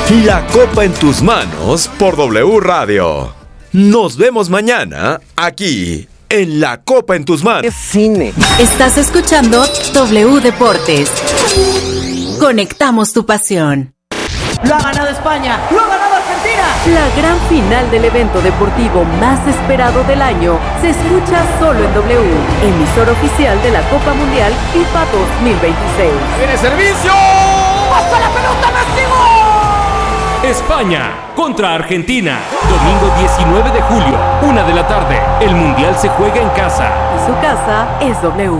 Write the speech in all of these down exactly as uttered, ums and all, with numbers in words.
La Copa en tus manos por W Radio. Nos vemos mañana aquí en La Copa en tus manos. Es cine. Estás escuchando W Deportes. Conectamos tu pasión. Lo ha ganado España, lo ha ganado Argentina. La gran final del evento deportivo más esperado del año se escucha solo en W, emisor oficial de la Copa Mundial FIFA dos mil veintiséis. ¡Viene servicio! ¡Hasta la pelota, Messi! España contra Argentina. Domingo diecinueve de julio, una de la tarde. El Mundial se juega en casa. Y su casa es W.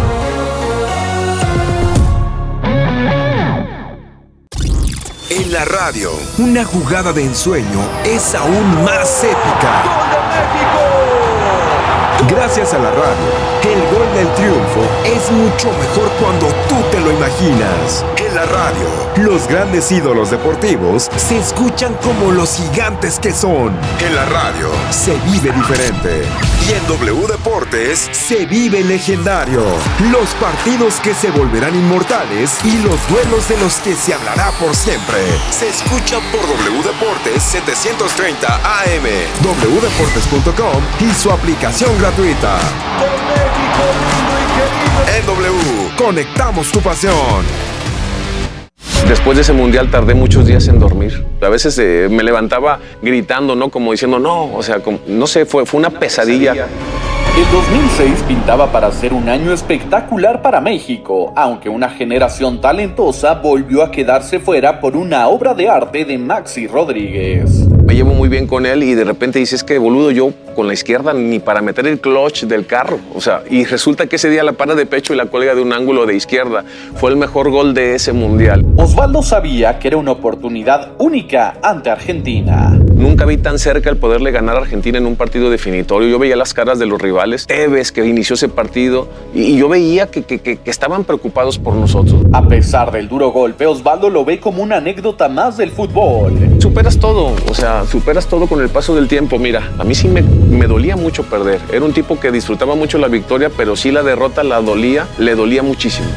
En la radio, una jugada de ensueño es aún más épica. ¡Gol de México! Gracias a la radio, el gol del triunfo es mucho mejor cuando tú te lo imaginas. En la radio, los grandes ídolos deportivos se escuchan como los gigantes que son. En la radio, se vive diferente. Y en W Deportes, se vive legendario. Los partidos que se volverán inmortales y los duelos de los que se hablará por siempre. Se escuchan por W Deportes setecientos treinta A M, w deportes punto com y su aplicación gratuita. ¡De México, lindo y querido! En W, conectamos tu pasión. Después de ese mundial tardé muchos días en dormir. A veces eh, me levantaba gritando, ¿no? Como diciendo, no, o sea, como, no sé, fue, fue una pesadilla. El dos mil seis pintaba para ser un año espectacular para México, aunque una generación talentosa volvió a quedarse fuera por una obra de arte de Maxi Rodríguez. Me llevo muy bien con él y de repente dices que boludo, yo con la izquierda ni para meter el clutch del carro. O sea, y resulta que ese día la para de pecho y la cuelga de un ángulo de izquierda. Fue el mejor gol de ese mundial. Osvaldo sabía que era una oportunidad única ante Argentina. Nunca vi tan cerca el poderle ganar a Argentina en un partido definitorio. Yo veía las caras de los rivales. Tevez, que inició ese partido, y yo veía que, que, que, que estaban preocupados por nosotros. A pesar del duro golpe, Osvaldo lo ve como una anécdota más del fútbol. Superas todo, o sea, superas todo con el paso del tiempo. Mira, a mí sí me, me dolía mucho perder. Era un tipo que disfrutaba mucho la victoria, pero sí la derrota la dolía, le dolía muchísimo.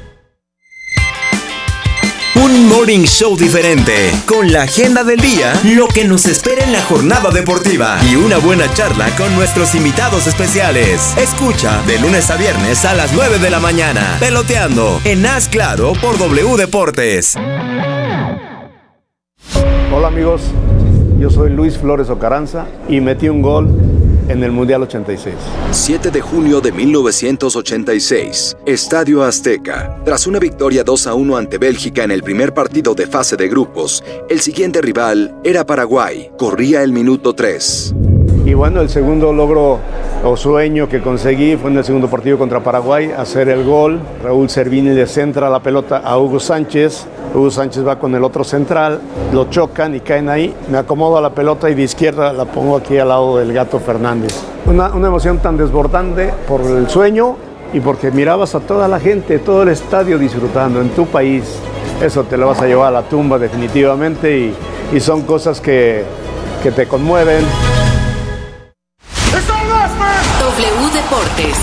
Un morning show diferente, con la agenda del día, lo que nos espera en la jornada deportiva y una buena charla con nuestros invitados especiales. Escucha de lunes a viernes a las nueve de la mañana, Peloteando, en Haz Claro por W Deportes. Hola amigos, yo soy Luis Flores Ocaranza y metí un gol en el Mundial ochenta y seis. siete de junio de mil novecientos ochenta y seis, Estadio Azteca. Tras una victoria dos a uno ante Bélgica en el primer partido de fase de grupos, el siguiente rival era Paraguay. Corría el minuto tres. Y bueno, el segundo logro o sueño que conseguí fue en el segundo partido contra Paraguay, hacer el gol. Raúl Servini le centra la pelota a Hugo Sánchez. Hugo Sánchez va con el otro central, lo chocan y caen ahí. Me acomodo a la pelota y de izquierda la pongo aquí al lado del Gato Fernández. Una, una emoción tan desbordante por el sueño y porque mirabas a toda la gente, todo el estadio disfrutando en tu país. Eso te lo vas a llevar a la tumba definitivamente y, y son cosas que, que te conmueven. W Deportes.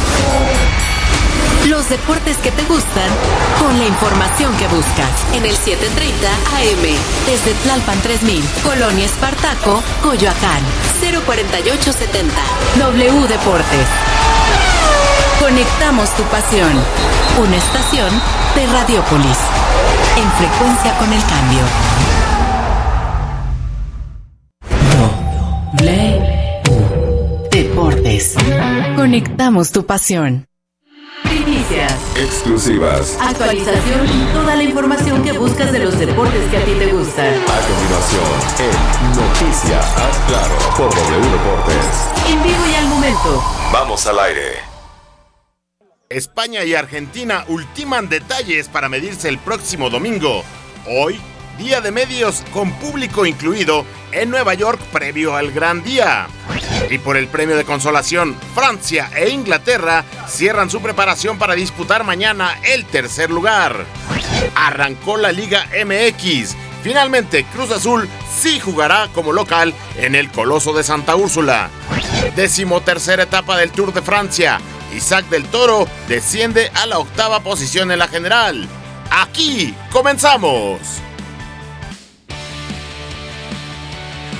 Los deportes que te gustan con la información que buscas. En el siete treinta A M. Desde Tlalpan tres mil. Colonia Espartaco, Coyoacán. cero cuarenta y ocho setenta. W Deportes. Conectamos tu pasión. Una estación de Radiópolis. En frecuencia con el cambio. W Deportes. Conectamos tu pasión. Primicias. Exclusivas. Actualización y toda la información que buscas de los deportes que a ti te gustan. A continuación, en Noticias Haz Claro por W Deportes. En vivo y al momento. Vamos al aire. España y Argentina ultiman detalles para medirse el próximo domingo. Hoy, día de medios con público incluido en Nueva York previo al gran día. Y por el premio de consolación, Francia e Inglaterra cierran su preparación para disputar mañana el tercer lugar. Arrancó la Liga M X. Finalmente, Cruz Azul sí jugará como local en el Coloso de Santa Úrsula. Decimotercera etapa del Tour de Francia. Isaac del Toro desciende a la octava posición en la general. Aquí comenzamos.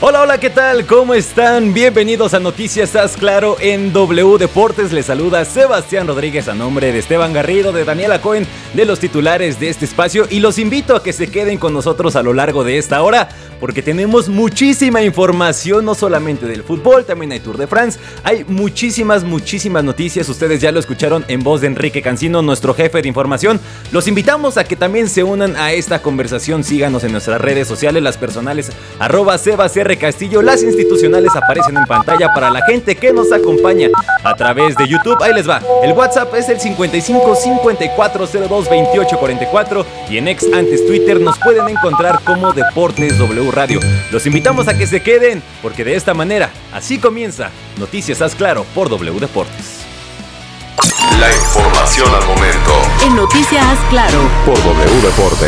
Hola, hola, ¿qué tal? ¿Cómo están? Bienvenidos a Noticias Haz Claro en W Deportes. Les saluda Sebastián Rodríguez a nombre de Esteban Garrido, de Daniela Cohen, de los titulares de este espacio. Y los invito a que se queden con nosotros a lo largo de esta hora, porque tenemos muchísima información, no solamente del fútbol, también hay Tour de France. Hay muchísimas, muchísimas noticias. Ustedes ya lo escucharon en voz de Enrique Cancino, nuestro jefe de información. Los invitamos a que también se unan a esta conversación. Síganos en nuestras redes sociales, las personales, arroba Sebas R. Castillo. Las institucionales aparecen en pantalla para la gente que nos acompaña a través de YouTube. Ahí les va. El WhatsApp es el cincuenta y cinco cincuenta y cuatro cero dos veintiocho cuarenta y cuatro y en ex, antes Twitter, nos pueden encontrar como Deportes W Radio. Los invitamos a que se queden, porque de esta manera, así comienza Noticias Haz Claro por W Deportes. La información al momento en Noticias Haz Claro por W Deportes.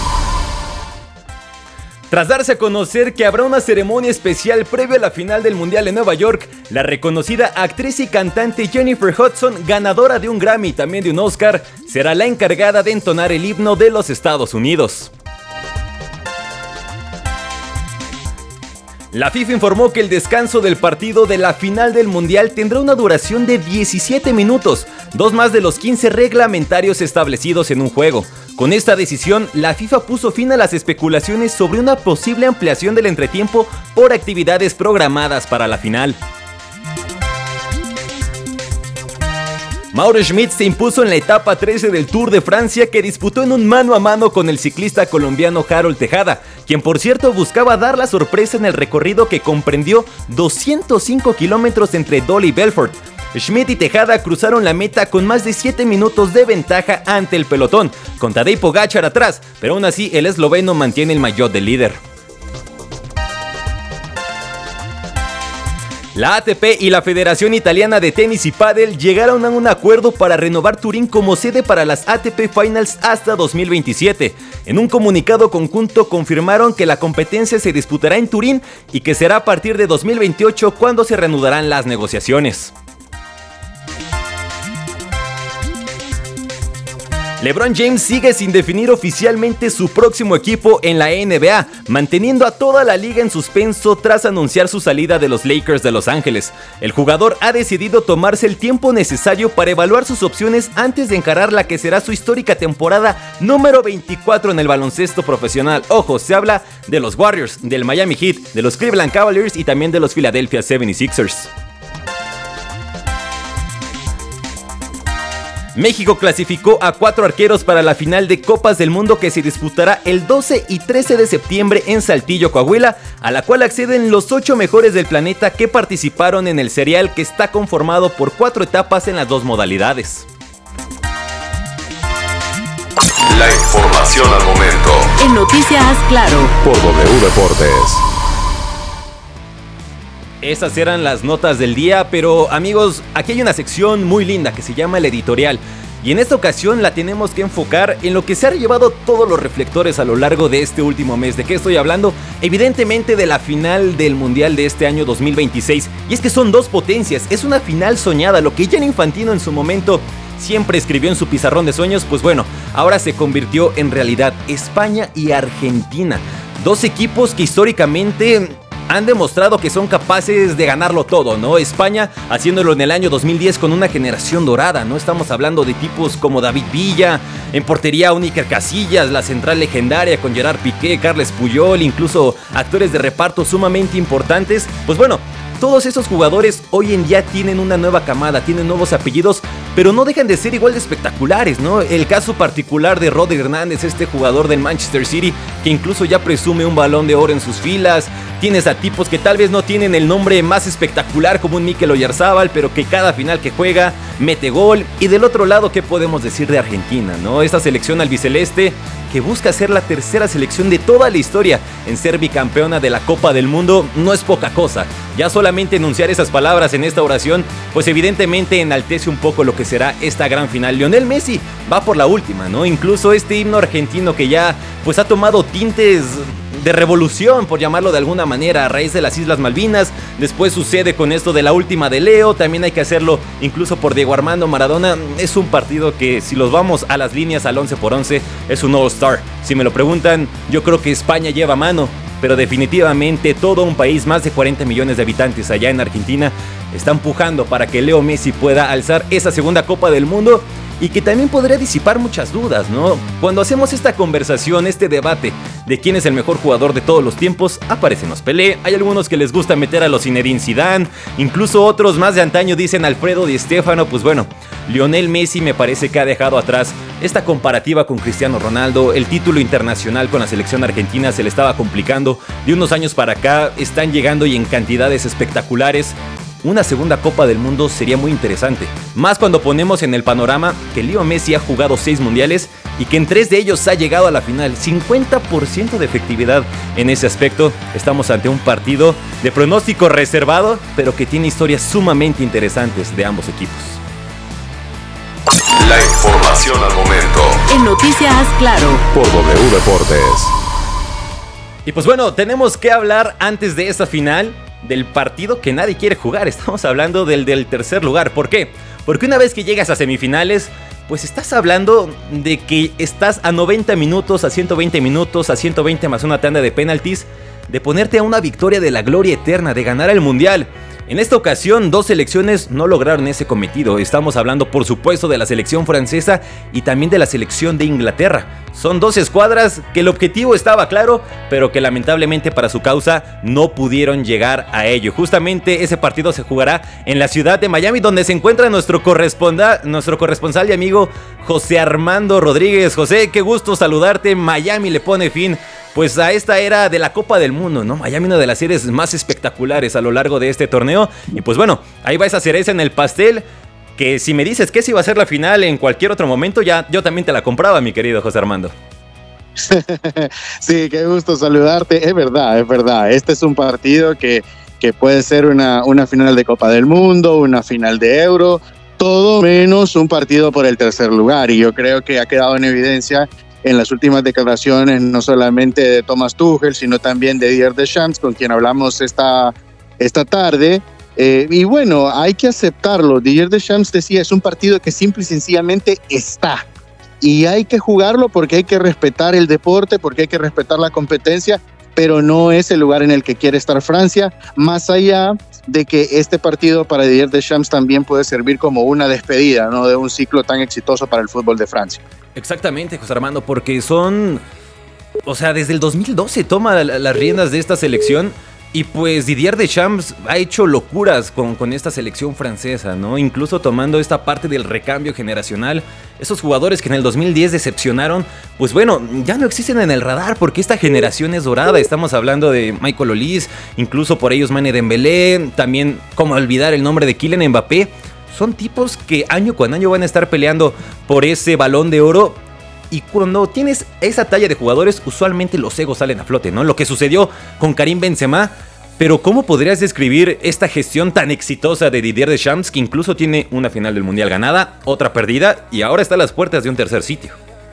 Tras darse a conocer que habrá una ceremonia especial previo a la final del Mundial en Nueva York, la reconocida actriz y cantante Jennifer Hudson, ganadora de un Grammy y también de un Oscar, será la encargada de entonar el himno de los Estados Unidos. La FIFA informó que el descanso del partido de la final del Mundial tendrá una duración de diecisiete minutos, dos más de los quince reglamentarios establecidos en un juego. Con esta decisión, la FIFA puso fin a las especulaciones sobre una posible ampliación del entretiempo por actividades programadas para la final. Mauro Schmid se impuso en la etapa trece del Tour de Francia, que disputó en un mano a mano con el ciclista colombiano Harold Tejada, quien por cierto buscaba dar la sorpresa en el recorrido que comprendió doscientos cinco kilómetros entre Dole y Belfort. Schmid y Tejada cruzaron la meta con más de siete minutos de ventaja ante el pelotón, con Tadej Pogačar atrás, pero aún así el esloveno mantiene el maillot de líder. La A T P y la Federación Italiana de Tenis y Pádel llegaron a un acuerdo para renovar Turín como sede para las A T P Finals hasta dos mil veintisiete. En un comunicado conjunto confirmaron que la competencia se disputará en Turín y que será a partir de dos mil veintiocho cuando se reanudarán las negociaciones. LeBron James sigue sin definir oficialmente su próximo equipo en la N B A, manteniendo a toda la liga en suspenso tras anunciar su salida de los Lakers de Los Ángeles. El jugador ha decidido tomarse el tiempo necesario para evaluar sus opciones antes de encarar la que será su histórica temporada número veinticuatro en el baloncesto profesional. Ojo, se habla de los Warriors, del Miami Heat, de los Cleveland Cavaliers y también de los Philadelphia setenta y seis ers. México clasificó a cuatro arqueros para la final de Copas del Mundo que se disputará el doce y trece de septiembre en Saltillo, Coahuila, a la cual acceden los ocho mejores del planeta que participaron en el serial, que está conformado por cuatro etapas en las dos modalidades. La información al momento en Noticias Haz Claro por W Deportes. Esas eran las notas del día, pero amigos, aquí hay una sección muy linda que se llama el editorial. Y en esta ocasión la tenemos que enfocar en lo que se ha llevado todos los reflectores a lo largo de este último mes. ¿De qué estoy hablando? Evidentemente de la final del Mundial de este año dos mil veintiséis. Y es que son dos potencias, es una final soñada. Lo que Gianni Infantino en su momento siempre escribió en su pizarrón de sueños, pues bueno, ahora se convirtió en realidad. España y Argentina, dos equipos que históricamente han demostrado que son capaces de ganarlo todo, ¿no? España haciéndolo en el año dos mil diez con una generación dorada, ¿no? Estamos hablando de tipos como David Villa, en portería un Iker Casillas, la central legendaria con Gerard Piqué, Carles Puyol, incluso actores de reparto sumamente importantes. Pues bueno, todos esos jugadores hoy en día tienen una nueva camada, tienen nuevos apellidos, pero no dejan de ser igual de espectaculares, ¿no? El caso particular de Rodri Hernández, este jugador del Manchester City, que incluso ya presume un Balón de Oro en sus filas. Tienes a tipos que tal vez no tienen el nombre más espectacular como un Mikel Oyarzabal, pero que cada final que juega mete gol. Y del otro lado, ¿qué podemos decir de Argentina, no? Esta selección albiceleste que busca ser la tercera selección de toda la historia en ser bicampeona de la Copa del Mundo no es poca cosa. Ya solamente enunciar esas palabras en esta oración, pues evidentemente enaltece un poco lo que será esta gran final. Lionel Messi va por la última, ¿no? Incluso este himno argentino que ya pues ha tomado tintes de revolución, por llamarlo de alguna manera, a raíz de las Islas Malvinas. Después sucede con esto de la última de Leo, también hay que hacerlo incluso por Diego Armando Maradona. Es un partido que, si los vamos a las líneas al once por once, es un All-Star. Si me lo preguntan, yo creo que España lleva mano, pero definitivamente todo un país, más de cuarenta millones de habitantes allá en Argentina, está empujando para que Leo Messi pueda alzar esa segunda Copa del Mundo y que también podría disipar muchas dudas, ¿no? Cuando hacemos esta conversación, este debate de quién es el mejor jugador de todos los tiempos, aparecen los Pelé, hay algunos que les gusta meter a los Zinedine Zidane, incluso otros más de antaño dicen Alfredo Di Stéfano. Pues bueno, Lionel Messi me parece que ha dejado atrás esta comparativa con Cristiano Ronaldo. El título internacional con la selección argentina se le estaba complicando, de unos años para acá están llegando y en cantidades espectaculares. Una segunda Copa del Mundo sería muy interesante, más cuando ponemos en el panorama que Leo Messi ha jugado seis mundiales y que en tres de ellos ha llegado a la final. cincuenta por ciento de efectividad en ese aspecto. Estamos ante un partido de pronóstico reservado, pero que tiene historias sumamente interesantes de ambos equipos. La información al momento. En Noticias Claro. Por W Deportes. Y pues bueno, tenemos que hablar antes de esa final del partido que nadie quiere jugar. Estamos hablando del del tercer lugar. ¿Por qué? Porque una vez que llegas a semifinales, pues estás hablando de que estás a noventa minutos, a ciento veinte minutos, a ciento veinte más una tanda de penaltis, de ponerte a una victoria de la gloria eterna, de ganar el Mundial. En esta ocasión, dos selecciones no lograron ese cometido. Estamos hablando, por supuesto, de la selección francesa y también de la selección de Inglaterra. Son dos escuadras que el objetivo estaba claro, pero que lamentablemente para su causa no pudieron llegar a ello. Justamente ese partido se jugará en la ciudad de Miami, donde se encuentra nuestro, corresponda, nuestro corresponsal y amigo José Armando Rodríguez. José, qué gusto saludarte. Miami le pone fin pues a esta era de la Copa del Mundo, ¿no? Miami, una de las series más espectaculares a lo largo de este torneo. Y pues bueno, ahí va esa cereza en el pastel, que si me dices que si va a ser la final en cualquier otro momento, ya yo también te la compraba, mi querido José Armando. Sí, qué gusto saludarte. Es verdad, es verdad. Este es un partido que, que puede ser una, una final de Copa del Mundo, una final de Euro, todo menos un partido por el tercer lugar. Y yo creo que ha quedado en evidencia en las últimas declaraciones, no solamente de Thomas Tuchel, sino también de Didier Deschamps, con quien hablamos esta, esta tarde. Eh, y bueno, hay que aceptarlo. Didier Deschamps decía, es un partido que simple y sencillamente está. Y hay que jugarlo porque hay que respetar el deporte, porque hay que respetar la competencia, pero no es el lugar en el que quiere estar Francia, más allá de que este partido para Didier Deschamps también puede servir como una despedida, ¿no?, de un ciclo tan exitoso para el fútbol de Francia. Exactamente, José Armando, porque son, o sea, desde el dos mil doce toma la, las riendas de esta selección y pues Didier Deschamps ha hecho locuras con, con esta selección francesa, ¿no? Incluso tomando esta parte del recambio generacional, esos jugadores que en el dos mil diez decepcionaron, pues bueno, ya no existen en el radar porque esta generación es dorada. Estamos hablando de Michael Olise, incluso por ellos Mane Dembélé, también cómo olvidar el nombre de Kylian Mbappé. Son tipos que año con año van a estar peleando por ese Balón de Oro. Y cuando tienes esa talla de jugadores, usualmente los egos salen a flote, ¿no? Lo que sucedió con Karim Benzema. Pero ¿cómo podrías describir esta gestión tan exitosa de Didier Deschamps, que incluso tiene una final del Mundial ganada, otra perdida y ahora está a las puertas de un tercer sitio?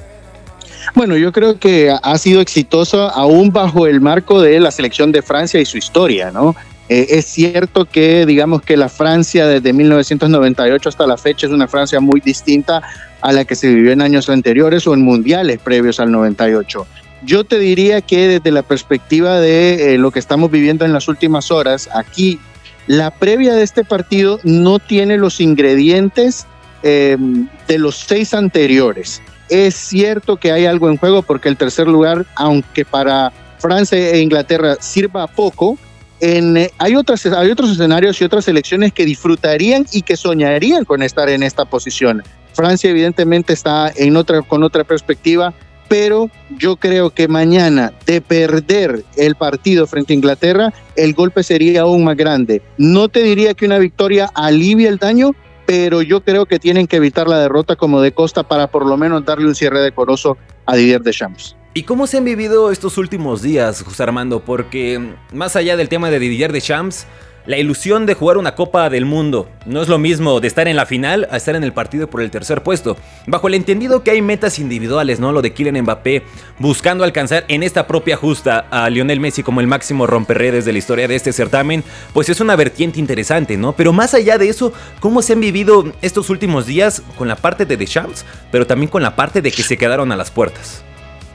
Bueno, yo creo que ha sido exitoso aún bajo el marco de la selección de Francia y su historia, ¿no? Eh, es cierto que, digamos que la Francia desde mil novecientos noventa y ocho hasta la fecha es una Francia muy distinta a la que se vivió en años anteriores o en mundiales previos al noventa y ocho. Yo te diría que desde la perspectiva de eh, lo que estamos viviendo en las últimas horas, aquí la previa de este partido no tiene los ingredientes eh, de los seis anteriores. Es cierto que hay algo en juego porque el tercer lugar, aunque para Francia e Inglaterra sirva poco, En, eh, hay, otras, hay otros escenarios y otras selecciones que disfrutarían y que soñarían con estar en esta posición. Francia evidentemente está en otra, con otra perspectiva, pero yo creo que mañana, de perder el partido frente a Inglaterra, el golpe sería aún más grande. No te diría que una victoria alivia el daño, pero yo creo que tienen que evitar la derrota como de costa para por lo menos darle un cierre decoroso a Didier Deschamps. ¿Y cómo se han vivido estos últimos días, José Armando? Porque más allá del tema de Didier Deschamps, la ilusión de jugar una Copa del Mundo no es lo mismo de estar en la final a estar en el partido por el tercer puesto. Bajo el entendido que hay metas individuales, ¿no? Lo de Kylian Mbappé buscando alcanzar en esta propia justa a Lionel Messi como el máximo romperredes de la historia de este certamen, pues es una vertiente interesante, ¿no? Pero más allá de eso, ¿cómo se han vivido estos últimos días con la parte de Deschamps, pero también con la parte de que se quedaron a las puertas?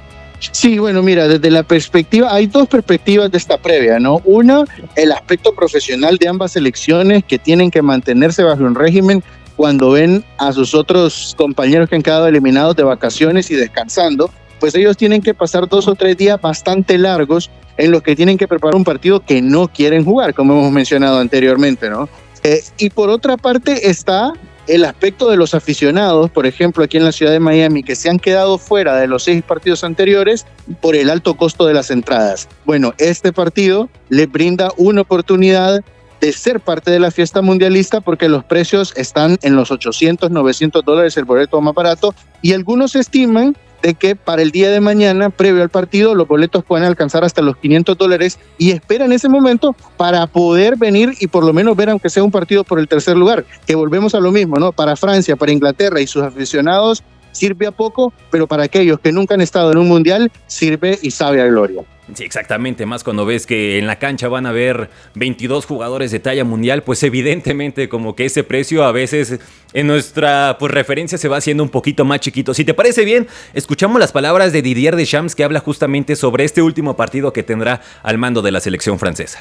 Sí, bueno, mira, desde la perspectiva, hay dos perspectivas de esta previa, ¿no? Una, el aspecto profesional de ambas selecciones que tienen que mantenerse bajo un régimen cuando ven a sus otros compañeros que han quedado eliminados de vacaciones y descansando, pues ellos tienen que pasar dos o tres días bastante largos en los que tienen que preparar un partido que no quieren jugar, como hemos mencionado anteriormente, ¿no? Eh, y por otra parte está el aspecto de los aficionados, por ejemplo, aquí en la ciudad de Miami, que se han quedado fuera de los seis partidos anteriores por el alto costo de las entradas. Bueno, este partido le brinda una oportunidad de ser parte de la fiesta mundialista porque los precios están en los ochocientos, novecientos dólares el boleto más barato, y algunos estiman de que para el día de mañana, previo al partido, los boletos pueden alcanzar hasta los quinientos dólares y esperan ese momento para poder venir y por lo menos ver, aunque sea un partido por el tercer lugar, que volvemos a lo mismo, ¿no? Para Francia, para Inglaterra y sus aficionados sirve a poco, pero para aquellos que nunca han estado en un mundial, sirve y sabe a gloria. Sí, exactamente, más cuando ves que en la cancha van a haber veintidós jugadores de talla mundial, pues evidentemente como que ese precio a veces en nuestra pues, referencia se va haciendo un poquito más chiquito. Si te parece bien, escuchamos las palabras de Didier Deschamps, que habla justamente sobre este último partido que tendrá al mando de la selección francesa.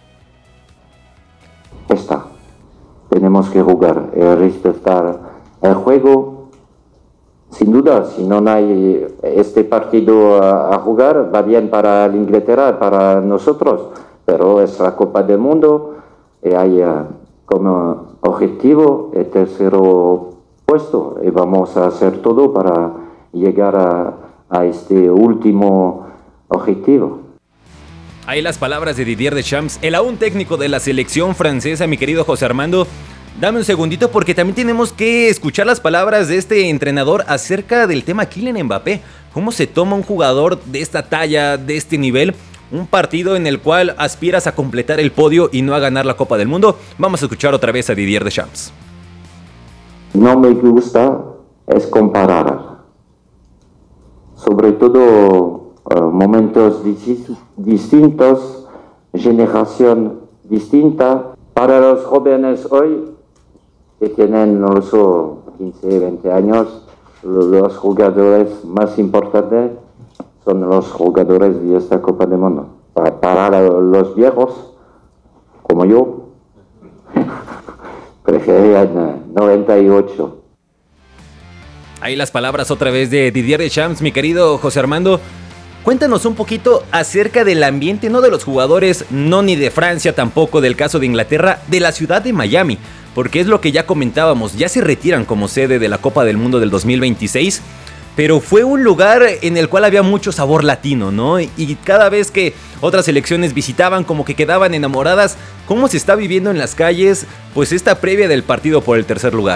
Está, tenemos que jugar, eh, respetar el juego. Sin duda, si no hay este partido a, a jugar, va bien para la Inglaterra, para nosotros, pero es la Copa del Mundo y hay uh, como objetivo el tercero puesto y vamos a hacer todo para llegar a, a este último objetivo. Ahí las palabras de Didier Deschamps, el aún técnico de la selección francesa, mi querido José Armando. Dame un segundito porque también tenemos que escuchar las palabras de este entrenador acerca del tema Kylian Mbappé. ¿Cómo se toma un jugador de esta talla, de este nivel, un partido en el cual aspiras a completar el podio y no a ganar la Copa del Mundo? Vamos a escuchar otra vez a Didier Deschamps. No me gusta es comparar. Sobre todo uh, momentos dis- distintos, generación distinta. Para los jóvenes hoy, que tienen, no lo sé, quince, veinte años, los jugadores más importantes son los jugadores de esta Copa del Mundo. Para, para los viejos, como yo, preferían noventa y ocho. Ahí las palabras otra vez de Didier Deschamps, mi querido José Armando. Cuéntanos un poquito acerca del ambiente, no de los jugadores, no ni de Francia, tampoco del caso de Inglaterra, de la ciudad de Miami, porque es lo que ya comentábamos, ya se retiran como sede de la Copa del Mundo del dos mil veintiséis, pero fue un lugar en el cual había mucho sabor latino, ¿no? Y cada vez que otras selecciones visitaban, como que quedaban enamoradas. ¿Cómo se está viviendo en las calles, pues esta previa del partido por el tercer lugar?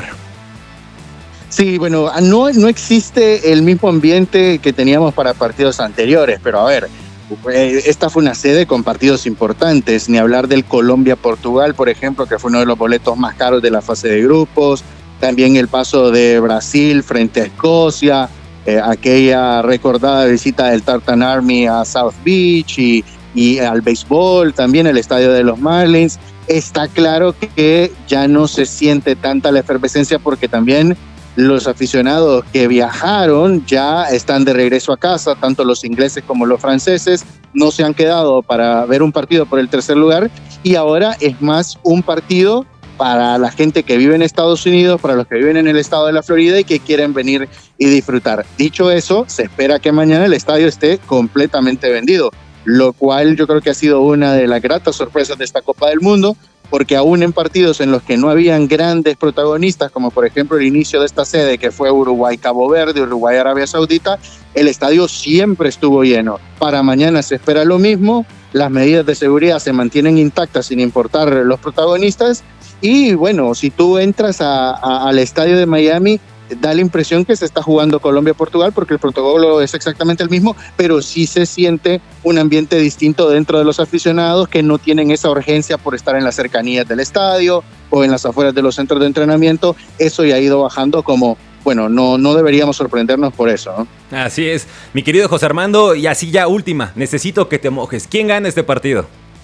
Sí, bueno, no, no existe el mismo ambiente que teníamos para partidos anteriores, pero a ver, esta fue una sede con partidos importantes, ni hablar del Colombia-Portugal, por ejemplo, que fue uno de los boletos más caros de la fase de grupos, también el paso de Brasil frente a Escocia, eh, aquella recordada visita del Tartan Army a South Beach y, y al béisbol, también el estadio de los Marlins. Está claro que ya no se siente tanta la efervescencia porque también los aficionados que viajaron ya están de regreso a casa, tanto los ingleses como los franceses no se han quedado para ver un partido por el tercer lugar y ahora es más un partido para la gente que vive en Estados Unidos, para los que viven en el estado de la Florida y que quieren venir y disfrutar. Dicho eso, se espera que mañana el estadio esté completamente vendido, lo cual yo creo que ha sido una de las gratas sorpresas de esta Copa del Mundo, porque aún en partidos en los que no habían grandes protagonistas, como por ejemplo el inicio de esta sede que fue Uruguay-Cabo Verde, Uruguay-Arabia Saudita, el estadio siempre estuvo lleno. Para mañana se espera lo mismo, las medidas de seguridad se mantienen intactas sin importar los protagonistas, y bueno, si tú entras a, a, al estadio de Miami, da la impresión que se está jugando Colombia-Portugal porque el protocolo es exactamente el mismo, pero sí se siente un ambiente distinto dentro de los aficionados que no tienen esa urgencia por estar en las cercanías del estadio o en las afueras de los centros de entrenamiento. Eso ya ha ido bajando como, bueno, no, no deberíamos sorprendernos por eso, ¿no? Así es, mi querido José Armando, y así ya última, necesito que te mojes. ¿Quién gana este partido?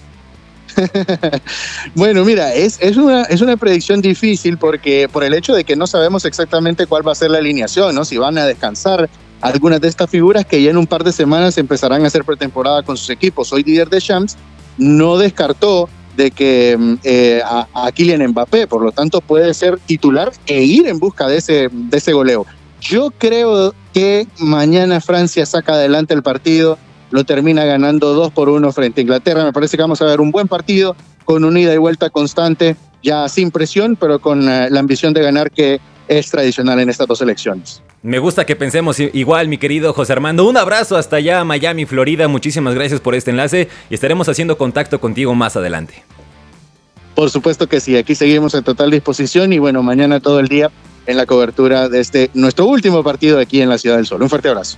Bueno, mira, es, es, una, es una predicción difícil porque por el hecho de que no sabemos exactamente cuál va a ser la alineación, ¿no? Si van a descansar algunas de estas figuras que ya en un par de semanas empezarán a hacer pretemporada con sus equipos. Hoy Didier Deschamps no descartó de que eh, a, a Kylian Mbappé, por lo tanto puede ser titular e ir en busca de ese, de ese goleo. Yo creo que mañana Francia saca adelante el partido, lo termina ganando dos por uno frente a Inglaterra. Me parece que vamos a ver un buen partido con una ida y vuelta constante, ya sin presión, pero con uh, la ambición de ganar que es tradicional en estas dos selecciones. Me gusta que pensemos igual, mi querido José Armando. Un abrazo hasta allá, Miami, Florida. Muchísimas gracias por este enlace y estaremos haciendo contacto contigo más adelante. Por supuesto que sí, aquí seguimos en total disposición y bueno, mañana todo el día en la cobertura de este nuestro último partido aquí en la Ciudad del Sol. Un fuerte abrazo.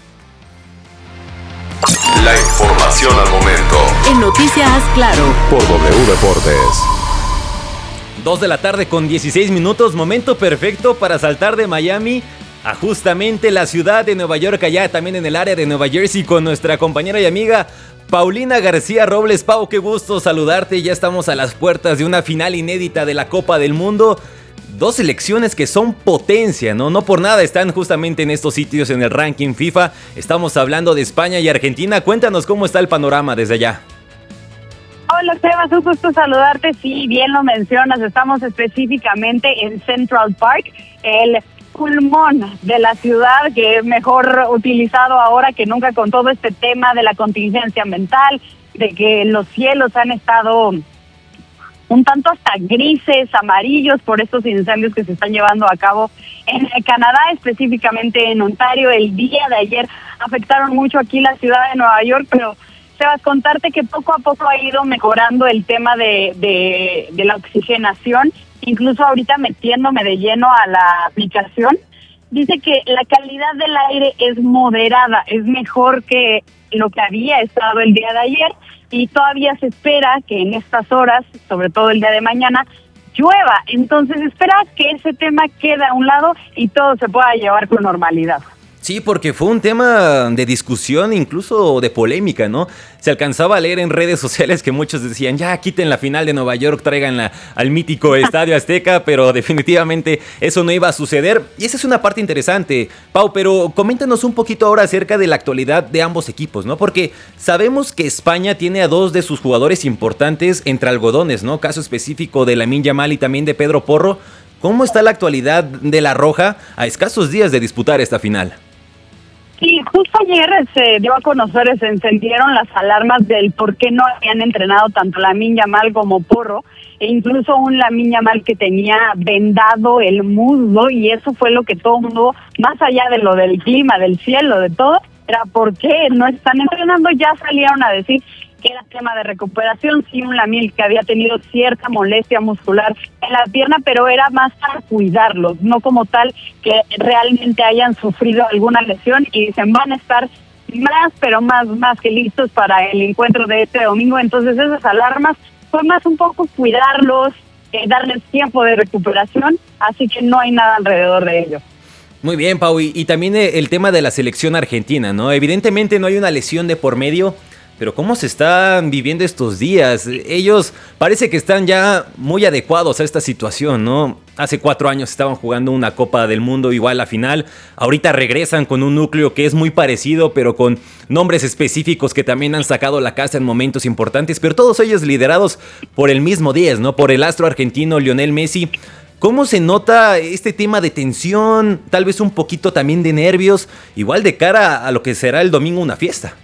La información al momento. En Noticias Claro. Por W Deportes. dos de la tarde con dieciséis minutos. Momento perfecto para saltar de Miami a justamente la ciudad de Nueva York, allá también en el área de Nueva Jersey, con nuestra compañera y amiga Paulina García Robles. Pau, qué gusto saludarte. Ya estamos a las puertas de una final inédita de la Copa del Mundo. Dos selecciones que son potencia, ¿no? No por nada están justamente en estos sitios en el ranking FIFA. Estamos hablando de España y Argentina. Cuéntanos cómo está el panorama desde allá. Hola, Sebas, un gusto saludarte. Sí, bien lo mencionas. Estamos específicamente en Central Park, el pulmón de la ciudad, que es mejor utilizado ahora que nunca con todo este tema de la contingencia ambiental, de que los cielos han estado un tanto hasta grises, amarillos por estos incendios que se están llevando a cabo en Canadá, específicamente en Ontario. El día de ayer afectaron mucho aquí la ciudad de Nueva York, pero Sebas, contarte que poco a poco ha ido mejorando el tema de, de, de la oxigenación. Incluso ahorita metiéndome de lleno a la aplicación, dice que la calidad del aire es moderada, es mejor que lo que había estado el día de ayer, y todavía se espera que en estas horas, sobre todo el día de mañana, llueva. Entonces espera que ese tema quede a un lado y todo se pueda llevar con normalidad. Sí, porque fue un tema de discusión, incluso de polémica, ¿no? Se alcanzaba a leer en redes sociales que muchos decían, ya quiten la final de Nueva York, tráiganla al mítico Estadio Azteca, pero definitivamente eso no iba a suceder. Y esa es una parte interesante, Pau, pero coméntanos un poquito ahora acerca de la actualidad de ambos equipos, ¿no? Porque sabemos que España tiene a dos de sus jugadores importantes entre algodones, ¿no? Caso específico de Lamine Yamal y también de Pedro Porro. ¿Cómo está la actualidad de la Roja a escasos días de disputar esta final? Sí, justo ayer se dio a conocer, se encendieron las alarmas del por qué no habían entrenado tanto Lamine Yamal como Porro, e incluso un Lamine Yamal que tenía vendado el muslo, y eso fue lo que todo el mundo, más allá de lo del clima, del cielo, de todo, era por qué no están entrenando. Ya salieron a decir que era tema de recuperación, sí, un Lamine que había tenido cierta molestia muscular en la pierna, pero era más para cuidarlos, no como tal que realmente hayan sufrido alguna lesión, y dicen van a estar más, pero más, más que listos para el encuentro de este domingo. Entonces esas alarmas fue más un poco cuidarlos, eh, darles tiempo de recuperación, así que no hay nada alrededor de ello. Muy bien, Pau, y, y también el tema de la selección argentina, ¿no? Evidentemente no hay una lesión de por medio, pero ¿cómo se están viviendo estos días? Ellos parece que están ya muy adecuados a esta situación, ¿no? Hace cuatro años estaban jugando una Copa del Mundo igual a final. Ahorita regresan con un núcleo que es muy parecido, pero con nombres específicos que también han sacado la casa en momentos importantes, pero todos ellos liderados por el mismo diez, ¿no? Por el astro argentino Lionel Messi. ¿Cómo se nota este tema de tensión? Tal vez un poquito también de nervios, igual de cara a lo que será el domingo una fiesta.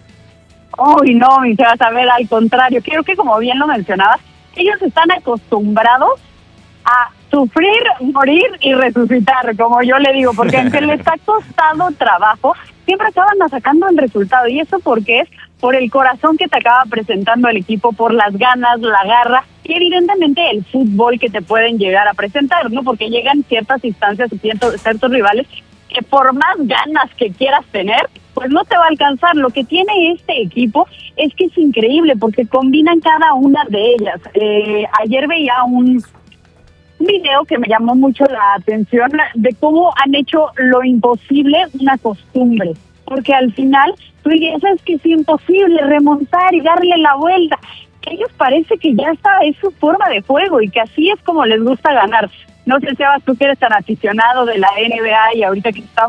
Uy, no, y se va a saber al contrario. Creo que, como bien lo mencionabas, ellos están acostumbrados a sufrir, morir y resucitar, como yo le digo, porque aunque les ha costado trabajo, siempre acaban sacando el resultado. Y eso porque es por el corazón que te acaba presentando el equipo, por las ganas, la garra y evidentemente el fútbol que te pueden llegar a presentar, ¿no? Porque llegan ciertas instancias y ciertos, ciertos rivales que por más ganas que quieras tener, pues no te va a alcanzar. Lo que tiene este equipo es que es increíble porque combinan cada una de ellas. Eh, ayer veía un, un video que me llamó mucho la atención de cómo han hecho lo imposible una costumbre. Porque al final tú dices que es imposible remontar y darle la vuelta. Que ellos parece que ya está, es su forma de juego y que así es como les gusta ganar. No sé, Sebas, tú que eres tan aficionado de la N B A y ahorita que estamos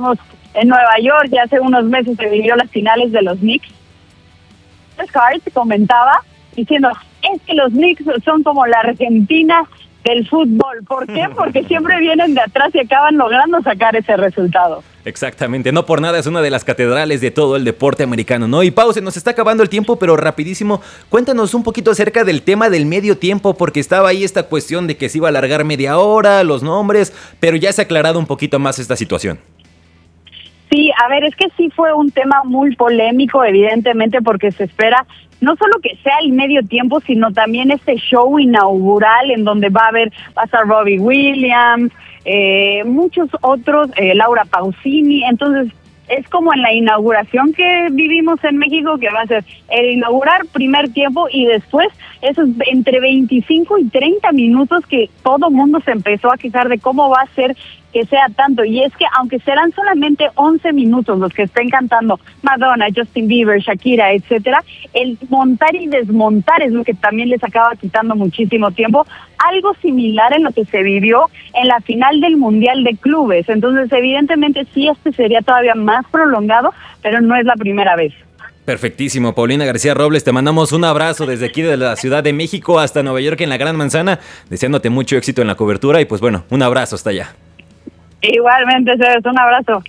en Nueva York, ya hace unos meses se vivió las finales de los Knicks. Hart comentaba diciendo, es que los Knicks son como la Argentina del fútbol. ¿Por qué? Porque siempre vienen de atrás y acaban logrando sacar ese resultado. Exactamente, no por nada es una de las catedrales de todo el deporte americano, ¿no? Y Pau, se nos está acabando el tiempo, pero rapidísimo, cuéntanos un poquito acerca del tema del medio tiempo, porque estaba ahí esta cuestión de que se iba a alargar media hora, los nombres, pero ya se ha aclarado un poquito más esta situación. Sí, a ver, es que sí fue un tema muy polémico, evidentemente, porque se espera no solo que sea el medio tiempo, sino también este show inaugural en donde va a haber, va a estar Robbie Williams, eh, muchos otros, eh, Laura Pausini. Entonces es como en la inauguración que vivimos en México, que va a ser el inaugurar primer tiempo y después esos entre veinticinco y treinta minutos que todo mundo se empezó a quejar de cómo va a ser que sea tanto. Y es que aunque serán solamente once minutos los que estén cantando Madonna, Justin Bieber, Shakira, etcétera, el montar y desmontar es lo que también les acaba quitando muchísimo tiempo. Algo similar en lo que se vivió en la final del Mundial de Clubes. Entonces, evidentemente, sí, este sería todavía más prolongado, pero no es la primera vez. Perfectísimo, Paulina García Robles, te mandamos un abrazo desde aquí de la Ciudad de México hasta Nueva York en la Gran Manzana, deseándote mucho éxito en la cobertura y pues bueno, un abrazo hasta allá. Igualmente, Cés, un abrazo.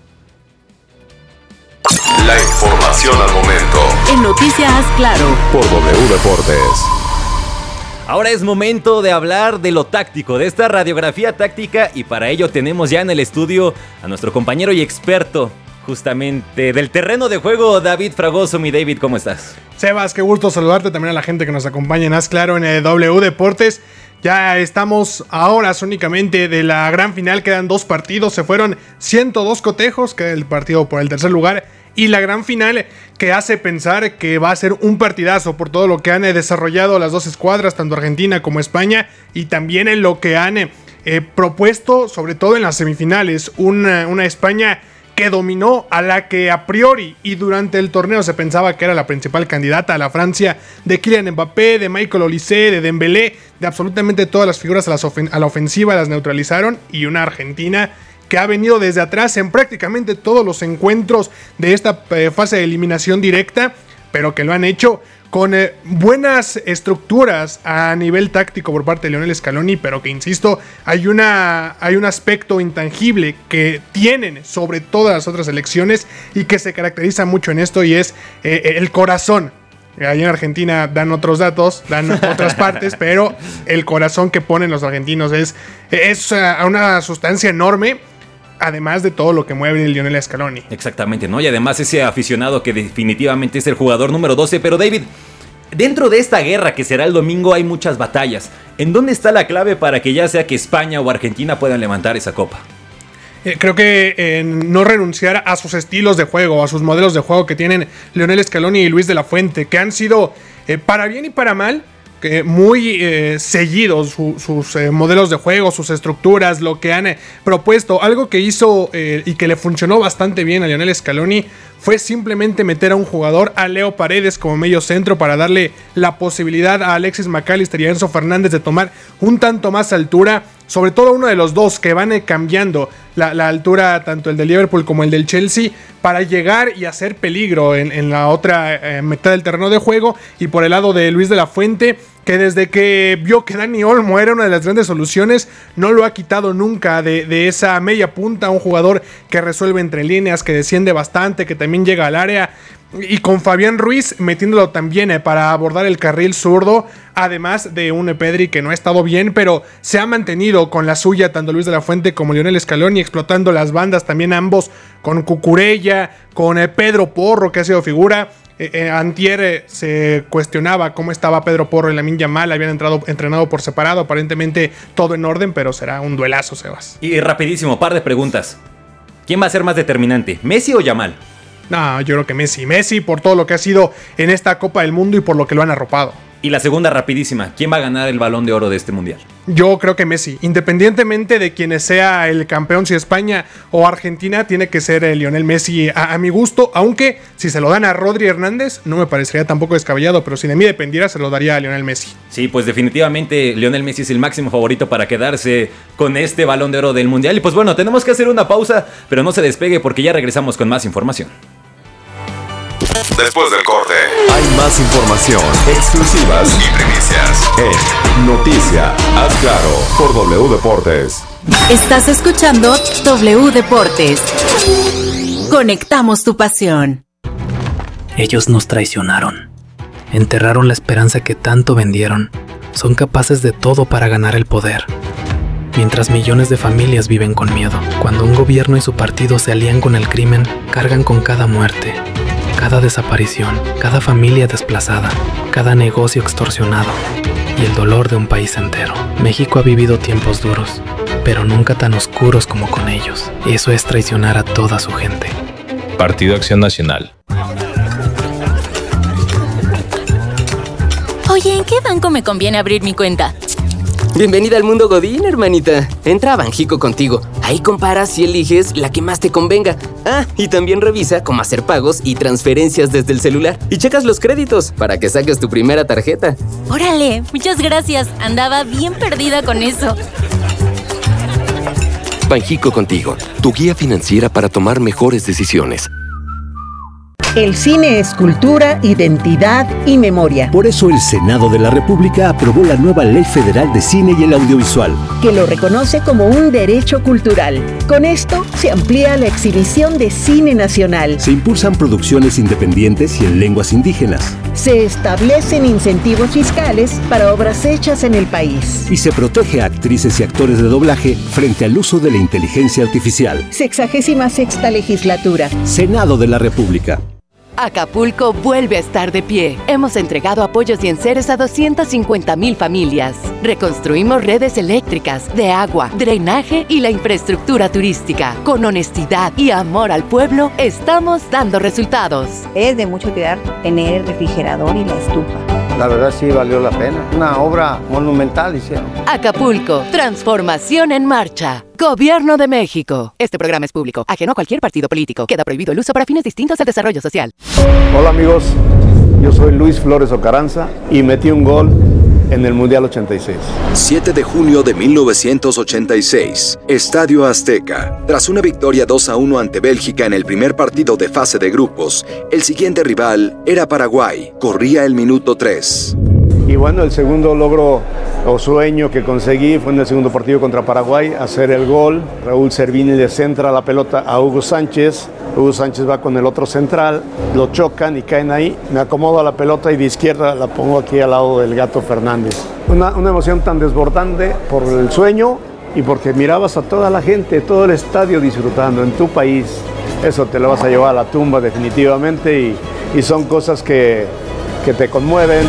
La información al momento. En Noticias Claro. Por W Deportes. Ahora es momento de hablar de lo táctico, de esta radiografía táctica, y para ello tenemos ya en el estudio a nuestro compañero y experto justamente del terreno de juego, David Fragoso. Mi David, ¿cómo estás? Sebas, qué gusto saludarte, también a la gente que nos acompaña en Haz Claro en el W Deportes. Ya estamos a horas únicamente de la gran final, quedan dos partidos, se fueron ciento dos cotejos, queda el partido por el tercer lugar y la gran final que hace pensar que va a ser un partidazo por todo lo que han desarrollado las dos escuadras, tanto Argentina como España, y también en lo que han eh, propuesto, sobre todo en las semifinales, una, una España que dominó a la que a priori y durante el torneo se pensaba que era la principal candidata, a la Francia de Kylian Mbappé, de Michael Olise, de Dembélé, de absolutamente todas las figuras a, las ofen- a la ofensiva, las neutralizaron, y una Argentina que ha venido desde atrás en prácticamente todos los encuentros de esta eh, fase de eliminación directa, pero que lo han hecho con eh, buenas estructuras a nivel táctico por parte de Lionel Scaloni, pero que, insisto, hay, una, hay un aspecto intangible que tienen sobre todas las otras selecciones y que se caracteriza mucho en esto, y es eh, el corazón. Allá en Argentina dan otros datos, dan otras partes, pero el corazón que ponen los argentinos es, es uh, una sustancia enorme, además de todo lo que mueve el Lionel Scaloni. Exactamente, ¿no? Y además ese aficionado que definitivamente es el jugador número doce. Pero David, dentro de esta guerra que será el domingo hay muchas batallas. ¿En dónde está la clave para que ya sea que España o Argentina puedan levantar esa copa? Eh, creo que eh, no renunciar a sus estilos de juego, a sus modelos de juego que tienen Lionel Scaloni y Luis de la Fuente, que han sido, eh, para bien y para mal, que muy eh, seguidos su, sus eh, modelos de juego, sus estructuras, lo que han eh, propuesto. Algo que hizo eh, y que le funcionó bastante bien a Lionel Scaloni fue simplemente meter a un jugador, a Leo Paredes, como medio centro, para darle la posibilidad a Alexis McAllister y a Enzo Fernández de tomar un tanto más altura, sobre todo uno de los dos que van eh, cambiando la, la altura, tanto el de Liverpool como el del Chelsea, para llegar y hacer peligro en, en la otra eh, mitad del terreno de juego. Y por el lado de Luis de la Fuente, que desde que vio que Dani Olmo era una de las grandes soluciones, no lo ha quitado nunca de, de esa media punta, un jugador que resuelve entre líneas, que desciende bastante, que también llega al área, y con Fabián Ruiz metiéndolo también eh, para abordar el carril zurdo, además de un Pedri que no ha estado bien, pero se ha mantenido con la suya, tanto Luis de la Fuente como Lionel Scaloni, explotando las bandas también ambos, con Cucurella, con eh, Pedro Porro, que ha sido figura. Eh, eh, antier eh, se cuestionaba cómo estaba Pedro Porro y Lamine Yamal, habían entrado, entrenado por separado, aparentemente todo en orden, pero será un duelazo, Sebas. Y rapidísimo, par de preguntas. ¿Quién va a ser más determinante, Messi o Yamal? No, yo creo que Messi. Messi por todo lo que ha sido en esta Copa del Mundo y por lo que lo han arropado. Y la segunda rapidísima, ¿quién va a ganar el Balón de Oro de este mundial? Yo creo que Messi, independientemente de quién sea el campeón, si España o Argentina, tiene que ser el Lionel Messi a, a mi gusto, aunque si se lo dan a Rodri Hernández, no me parecería tampoco descabellado, pero si de mí dependiera, se lo daría a Lionel Messi. Sí, pues definitivamente Lionel Messi es el máximo favorito para quedarse con este Balón de Oro del mundial. Y pues bueno, tenemos que hacer una pausa, pero no se despegue porque ya regresamos con más información. Después del corte, hay más información, exclusivas y primicias en Noticia Haz Claro por W Deportes. Estás escuchando W Deportes. Conectamos tu pasión. Ellos nos traicionaron. Enterraron la esperanza que tanto vendieron. Son capaces de todo para ganar el poder. Mientras millones de familias viven con miedo. Cuando un gobierno y su partido se alían con el crimen, cargan con cada muerte, cada desaparición, cada familia desplazada, cada negocio extorsionado y el dolor de un país entero. México ha vivido tiempos duros, pero nunca tan oscuros como con ellos. Eso es traicionar a toda su gente. Partido Acción Nacional. Oye, ¿en qué banco me conviene abrir mi cuenta? Bienvenida al mundo Godín, hermanita. Entra a Banjico contigo. Ahí comparas y eliges la que más te convenga. Ah, y también revisa cómo hacer pagos y transferencias desde el celular. Y checas los créditos para que saques tu primera tarjeta. Órale, muchas gracias. Andaba bien perdida con eso. Banjico contigo, tu guía financiera para tomar mejores decisiones. El cine es cultura, identidad y memoria. Por eso el Senado de la República aprobó la nueva Ley Federal de Cine y el Audiovisual, que lo reconoce como un derecho cultural. Con esto se amplía la exhibición de cine nacional. Se impulsan producciones independientes y en lenguas indígenas. Se establecen incentivos fiscales para obras hechas en el país. Y se protege a actrices y actores de doblaje frente al uso de la inteligencia artificial. Sexagésima sexta legislatura. Senado de la República. Acapulco vuelve a estar de pie. Hemos entregado apoyos y enseres a doscientas cincuenta mil familias. Reconstruimos redes eléctricas, de agua, drenaje y la infraestructura turística. Con honestidad y amor al pueblo, estamos dando resultados. Es de mucho cuidar tener el refrigerador y la estufa. La verdad sí valió la pena. Una obra monumental hicieron. Acapulco, transformación en marcha. Gobierno de México. Este programa es público, ajeno a cualquier partido político. Queda prohibido el uso para fines distintos al desarrollo social. Hola amigos, yo soy Luis Flores Ocaranza y metí un gol en el Mundial ochenta y seis. siete de junio de mil novecientos ochenta y seis, Estadio Azteca. Tras una victoria dos a uno ante Bélgica en el primer partido de fase de grupos, el siguiente rival era Paraguay. Corría el minuto tres. Y bueno, el segundo logro o sueño que conseguí fue en el segundo partido contra Paraguay, hacer el gol. Raúl Servini le centra la pelota a Hugo Sánchez. Hugo Sánchez va con el otro central, lo chocan y caen ahí. Me acomodo a la pelota y de izquierda la pongo aquí al lado del Gato Fernández. Una, una emoción tan desbordante por el sueño y porque mirabas a toda la gente, todo el estadio disfrutando en tu país. Eso te lo vas a llevar a la tumba definitivamente y, y son cosas que, que te conmueven.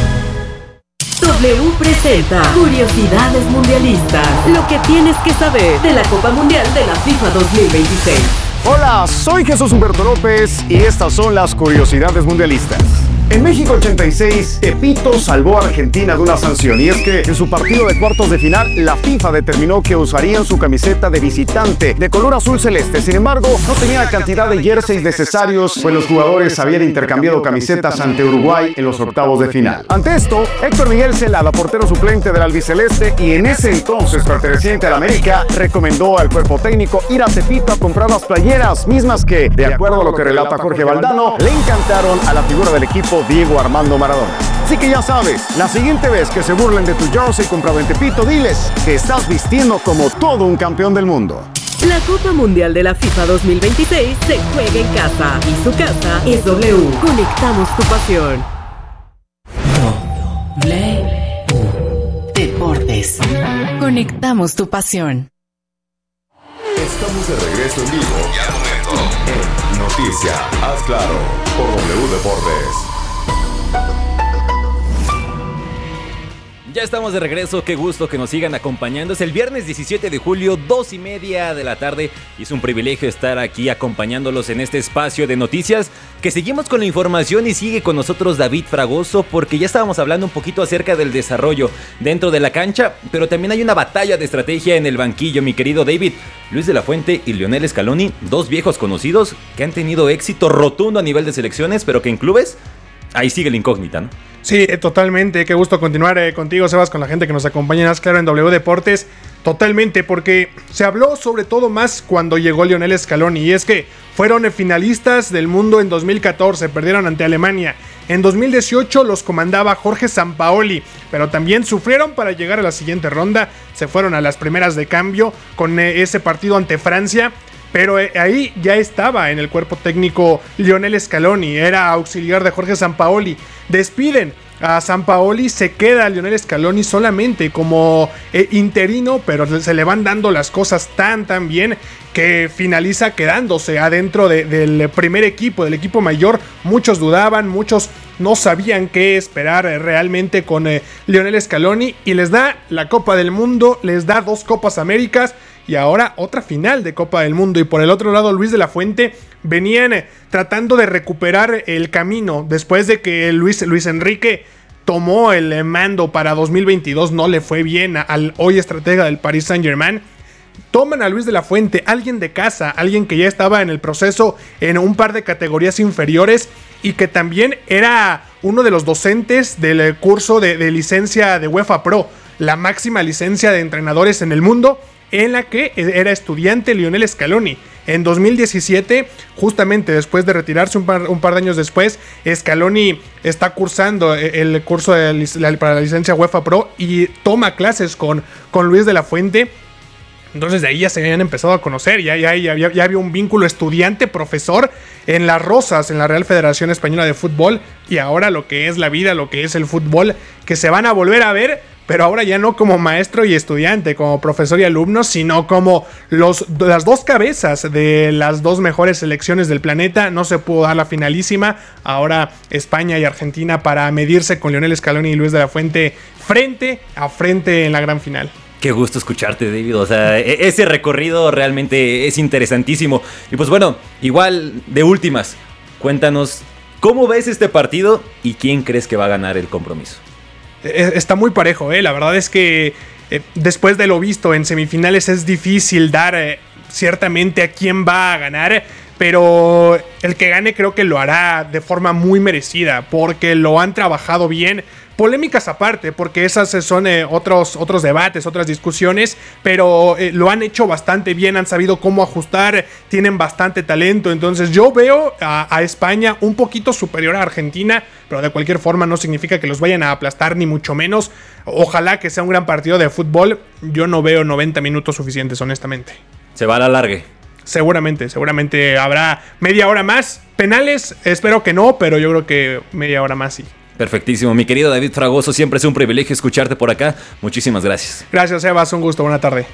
W presenta Curiosidades Mundialistas. Lo que tienes que saber de la Copa Mundial de la FIFA dos mil veintiséis. Hola, soy Jesús Humberto López y estas son las Curiosidades Mundialistas. En México ochenta y seis, Tepito salvó a Argentina de una sanción, y es que en su partido de cuartos de final, la FIFA determinó que usarían su camiseta de visitante de color azul celeste. Sin embargo, no tenía la cantidad de jerseys necesarios, pues los jugadores habían intercambiado camisetas ante Uruguay en los octavos de final. Ante esto, Héctor Miguel Celada, portero suplente del albiceleste y en ese entonces perteneciente al América, recomendó al cuerpo técnico ir a Tepito a comprar las playeras, mismas que, de acuerdo a lo que relata Jorge Valdano, le encantaron a la figura del equipo Diego Armando Maradona. Así que ya sabes, la siguiente vez que se burlen de tu jersey comprado en Tepito, diles que estás vistiendo como todo un campeón del mundo. La Copa Mundial de la FIFA dos mil veintiséis se juega en casa y su casa es W. Conectamos tu pasión. W Deportes. Conectamos tu pasión. Estamos de regreso en vivo y al momento en Noticia Haz Claro por W Deportes. Ya estamos de regreso, qué gusto que nos sigan acompañando. Es el viernes diecisiete de julio, dos y media de la tarde, y es un privilegio estar aquí acompañándolos en este espacio de noticias, que seguimos con la información y sigue con nosotros David Fragoso, porque ya estábamos hablando un poquito acerca del desarrollo dentro de la cancha, pero también hay una batalla de estrategia en el banquillo, mi querido David. Luis de la Fuente y Lionel Scaloni, dos viejos conocidos que han tenido éxito rotundo a nivel de selecciones, pero que en clubes, ahí sigue la incógnita, ¿no? Sí, totalmente. Qué gusto continuar eh, contigo, Sebas, con la gente que nos acompaña en Haz Claro en W Deportes. Totalmente, porque se habló sobre todo más cuando llegó Lionel Scaloni. Y es que fueron finalistas del mundo en dos mil catorce, perdieron ante Alemania. En dos mil dieciocho los comandaba Jorge Sampaoli, pero también sufrieron para llegar a la siguiente ronda. Se fueron a las primeras de cambio con eh, ese partido ante Francia. Pero eh, ahí ya estaba en el cuerpo técnico Lionel Scaloni, era auxiliar de Jorge Sampaoli. Despiden a Sampaoli, se queda Lionel Scaloni solamente como eh, interino, pero se le van dando las cosas tan tan bien que finaliza quedándose adentro de, del primer equipo, del equipo mayor. Muchos dudaban, muchos no sabían qué esperar eh, realmente con eh, Lionel Scaloni, y les da la Copa del Mundo, les da dos Copas Américas y ahora otra final de Copa del Mundo. Y por el otro lado, Luis de la Fuente venían eh, tratando de recuperar el camino después de que Luis, Luis Enrique tomó el eh, mando para dos mil veintidós. No le fue bien al hoy estratega del Paris Saint-Germain. Toman a Luis de la Fuente, alguien de casa, alguien que ya estaba en el proceso en un par de categorías inferiores y que también era uno de los docentes del curso de, de licencia de UEFA Pro, la máxima licencia de entrenadores en el mundo, en la que era estudiante Lionel Scaloni. En dos mil diecisiete, justamente después de retirarse un par, un par de años después, Scaloni está cursando el curso de, para la licencia UEFA Pro y toma clases con, con Luis de la Fuente. Entonces de ahí ya se habían empezado a conocer, ya, ya, ya, ya había un vínculo estudiante-profesor en las Rosas, en la Real Federación Española de Fútbol, y ahora lo que es la vida, lo que es el fútbol, que se van a volver a ver, pero ahora ya no como maestro y estudiante, como profesor y alumno, sino como los, las dos cabezas de las dos mejores selecciones del planeta. No se pudo dar la finalísima, ahora España y Argentina para medirse con Lionel Scaloni y Luis de la Fuente frente a frente en la gran final. Qué gusto escucharte, David. O sea, ese recorrido realmente es interesantísimo. Y pues bueno, igual de últimas, cuéntanos, ¿cómo ves este partido y quién crees que va a ganar el compromiso? Está muy parejo, ¿eh? La verdad es que eh, después de lo visto en semifinales es difícil dar eh, ciertamente a quién va a ganar, pero el que gane creo que lo hará de forma muy merecida, porque lo han trabajado bien. Polémicas aparte, porque esas son eh, otros, otros debates, otras discusiones, pero eh, lo han hecho bastante bien, han sabido cómo ajustar, tienen bastante talento. Entonces yo veo a, a España un poquito superior a Argentina, pero de cualquier forma no significa que los vayan a aplastar, ni mucho menos. Ojalá que sea un gran partido de fútbol. Yo no veo noventa minutos suficientes, honestamente. Se va a la largue. Seguramente, seguramente habrá media hora más. Penales, espero que no, pero yo creo que media hora más sí. Perfectísimo, mi querido David Fragoso, siempre es un privilegio escucharte por acá. Muchísimas gracias. Gracias, Sebas, un gusto, buena tarde.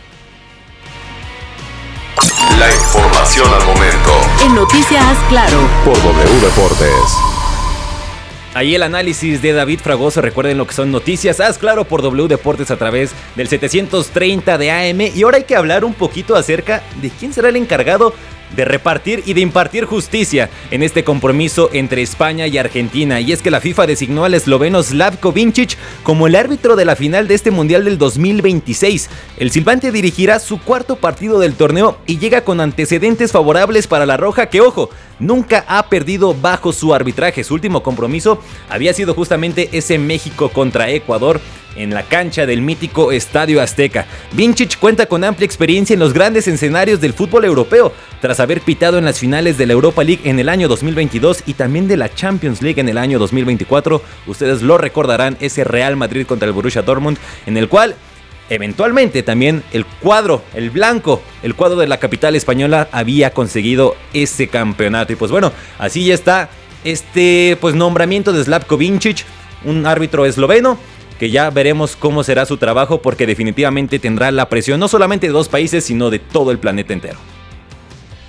La información al momento. En Noticias Claro. Por W Deportes. Ahí el análisis de David Fragoso. Recuerden lo que son noticias Haz Claro por W Deportes a través del setecientos treinta de A M. Y ahora hay que hablar un poquito acerca de quién será el encargado de repartir y de impartir justicia en este compromiso entre España y Argentina. Y es que la FIFA designó al esloveno Slavko Vincic como el árbitro de la final de este Mundial del dos mil veintiséis. El silbante dirigirá su cuarto partido del torneo y llega con antecedentes favorables para la Roja, que ojo, nunca ha perdido bajo su arbitraje. Su último compromiso había sido justamente ese México contra Ecuador en la cancha del mítico Estadio Azteca. Vincic cuenta con amplia experiencia en los grandes escenarios del fútbol europeo, tras haber pitado en las finales de la Europa League en el año dos mil veintidós y también de la Champions League en el año dos mil veinticuatro. Ustedes lo recordarán, ese Real Madrid contra el Borussia Dortmund, en el cual eventualmente también el cuadro, el blanco, el cuadro de la capital española había conseguido ese campeonato. Y pues bueno, así ya está este pues nombramiento de Slavko Vincic, un árbitro esloveno, que ya veremos cómo será su trabajo, porque definitivamente tendrá la presión no solamente de dos países, sino de todo el planeta entero.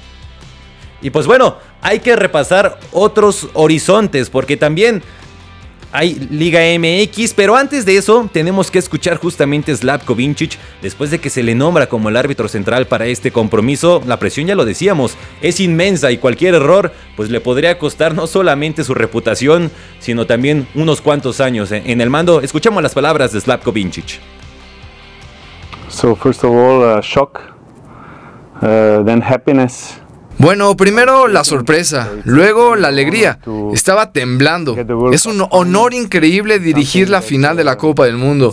Y pues bueno, hay que repasar otros horizontes, porque también hay Liga M X, pero antes de eso tenemos que escuchar justamente a Zlatko Vincic. Después de que se le nombra como el árbitro central para este compromiso, la presión, ya lo decíamos, es inmensa y cualquier error pues le podría costar no solamente su reputación, sino también unos cuantos años en el mando. Escuchamos las palabras de Zlatko Vincic. So first of all, uh, shock, uh, then happiness. Bueno, primero la sorpresa, luego la alegría. Estaba temblando. Es un honor increíble dirigir la final de la Copa del Mundo.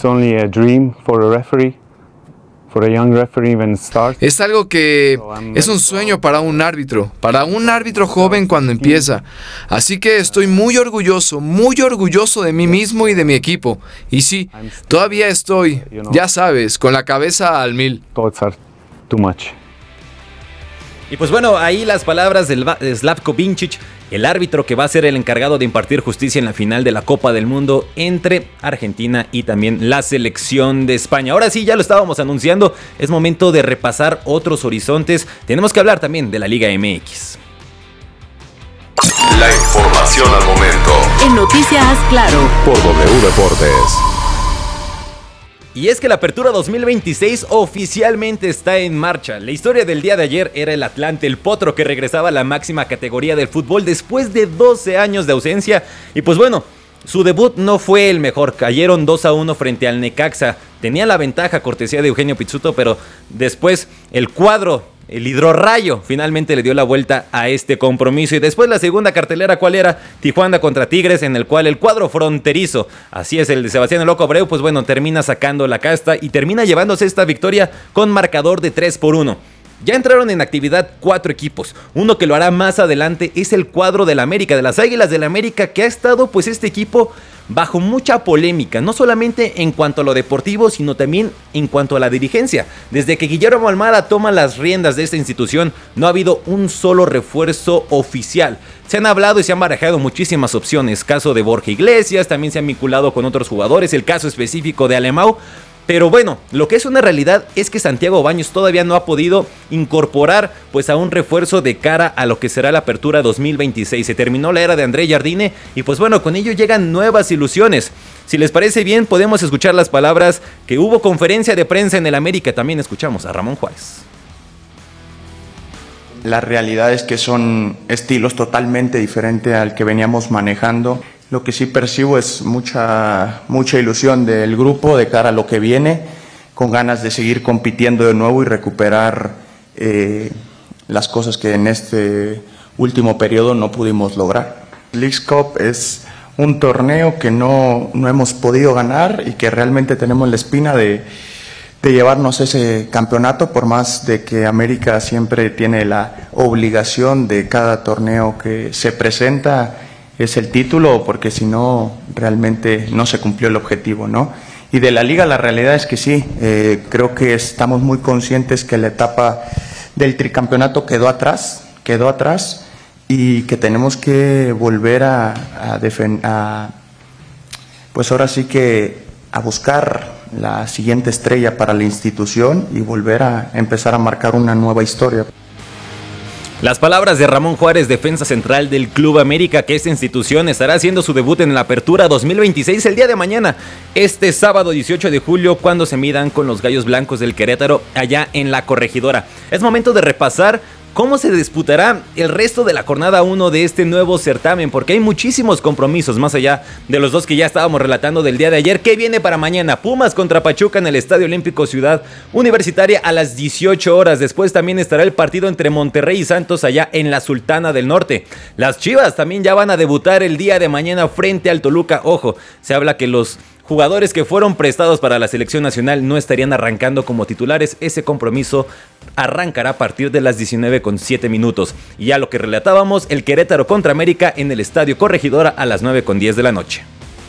Es algo que es un sueño para un árbitro, para un árbitro joven cuando empieza. Así que estoy muy orgulloso, muy orgulloso de mí mismo y de mi equipo. Y sí, todavía estoy, ya sabes, con la cabeza al mil. Y pues bueno, ahí las palabras de Zlatko Vincic, el árbitro que va a ser el encargado de impartir justicia en la final de la Copa del Mundo entre Argentina y también la selección de España. Ahora sí, ya lo estábamos anunciando, es momento de repasar otros horizontes. Tenemos que hablar también de la Liga M X. La información al momento. En Noticias Claro. Por W Deportes. Y es que la Apertura dos mil veintiséis oficialmente está en marcha. La historia del día de ayer era el Atlante, el potro que regresaba a la máxima categoría del fútbol después de doce años de ausencia. Y pues bueno, su debut no fue el mejor, cayeron dos a uno frente al Necaxa. Tenía la ventaja cortesía de Eugenio Pizzuto, pero después el cuadro, el hidrorrayo, finalmente le dio la vuelta a este compromiso. Y después la segunda cartelera, ¿cuál era? Tijuana contra Tigres, en el cual el cuadro fronterizo, así es, el de Sebastián el Loco Abreu, pues bueno, termina sacando la casta y termina llevándose esta victoria con marcador de tres por uno. Ya entraron en actividad cuatro equipos. Uno que lo hará más adelante es el cuadro del América, de las Águilas del América, que ha estado pues este equipo bajo mucha polémica, no solamente en cuanto a lo deportivo, sino también en cuanto a la dirigencia. Desde que Guillermo Almada toma las riendas de esta institución, no ha habido un solo refuerzo oficial. Se han hablado y se han barajado muchísimas opciones. Caso de Borja Iglesias, también se han vinculado con otros jugadores, el caso específico de Alemão. Pero bueno, lo que es una realidad es que Santiago Baños todavía no ha podido incorporar pues a un refuerzo de cara a lo que será la Apertura dos mil veintiséis. Se terminó la era de André Jardine y pues bueno, con ello llegan nuevas ilusiones. Si les parece bien, podemos escuchar las palabras que hubo conferencia de prensa en el América. También escuchamos a Ramón Juárez. La realidad es que son estilos totalmente diferentes al que veníamos manejando. Lo que sí percibo es mucha, mucha ilusión del grupo de cara a lo que viene, con ganas de seguir compitiendo de nuevo y recuperar eh, las cosas que en este último periodo no pudimos lograr. Leagues Cup es un torneo que no, no hemos podido ganar y que realmente tenemos la espina de, de llevarnos ese campeonato, por más de que América siempre tiene la obligación de cada torneo que se presenta es el título, porque si no realmente no se cumplió el objetivo, ¿no? Y de la liga la realidad es que sí, eh, creo que estamos muy conscientes que la etapa del tricampeonato quedó atrás, quedó atrás y que tenemos que volver a, a defender, pues ahora sí que a buscar la siguiente estrella para la institución y volver a empezar a marcar una nueva historia. Las palabras de Ramón Juárez, defensa central del Club América, que esta institución estará haciendo su debut en la Apertura dos mil veintiséis el día de mañana, este sábado dieciocho de julio, cuando se midan con los Gallos Blancos del Querétaro allá en la Corregidora. Es momento de repasar cómo se disputará el resto de la jornada uno de este nuevo certamen, porque hay muchísimos compromisos más allá de los dos que ya estábamos relatando del día de ayer. ¿Qué viene para mañana? Pumas contra Pachuca en el Estadio Olímpico Ciudad Universitaria a las dieciocho horas. Después también estará el partido entre Monterrey y Santos allá en la Sultana del Norte. Las Chivas también ya van a debutar el día de mañana frente al Toluca. Ojo, se habla que los jugadores que fueron prestados para la selección nacional no estarían arrancando como titulares. Ese compromiso arrancará a partir de las diecinueve con siete minutos. Y ya lo que relatábamos, el Querétaro contra América en el Estadio Corregidora a las nueve con diez de la noche.